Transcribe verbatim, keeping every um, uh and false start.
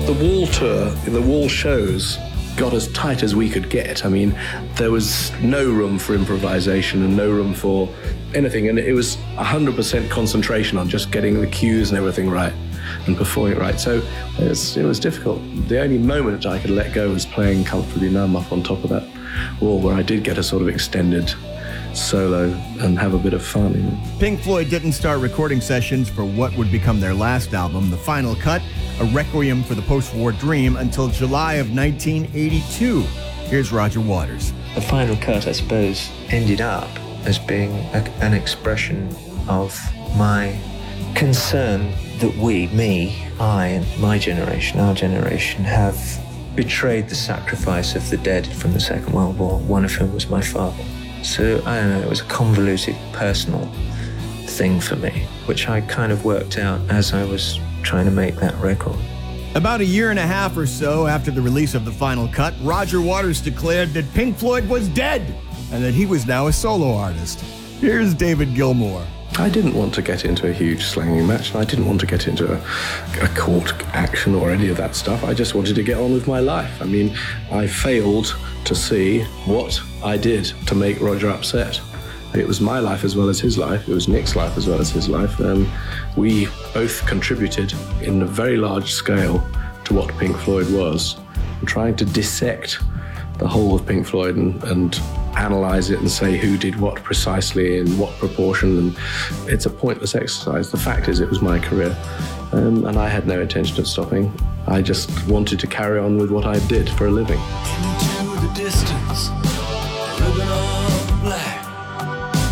The Wall tour, the Wall shows, got as tight as we could get. I mean, there was no room for improvisation and no room for anything, and it was one hundred percent concentration on just getting the cues and everything right and performing it right. So it was, it was difficult. The only moment I could let go was playing Comfortably Numb up on top of that wall, where I did get a sort of extended solo and have a bit of fun. You know? Pink Floyd didn't start recording sessions for what would become their last album, The Final Cut, a requiem for the post-war dream, until July of nineteen eighty-two. Here's Roger Waters. The Final Cut, I suppose, ended up as being a, an expression of my concern that we, me, I and my generation, our generation, have betrayed the sacrifice of the dead from the Second World War, one of whom was my father. So, I don't know, it was a convoluted personal thing for me, which I kind of worked out as I was trying to make that record. About a year and a half or so after the release of The Final Cut, Roger Waters declared that Pink Floyd was dead and that he was now a solo artist. Here's David Gilmour. I didn't want to get into a huge slanging match, and I didn't want to get into a, a court action or any of that stuff. I just wanted to get on with my life. I mean, I failed to see what I did to make Roger upset. It was my life as well as his life. It was Nick's life as well as his life. Um, we both contributed in a very large scale to what Pink Floyd was. And trying to dissect the whole of Pink Floyd and, and analyze it and say who did what precisely in what proportion, and it's a pointless exercise. The fact is, it was my career, um, and I had no intention of stopping. I just wanted to carry on with what I did for a living.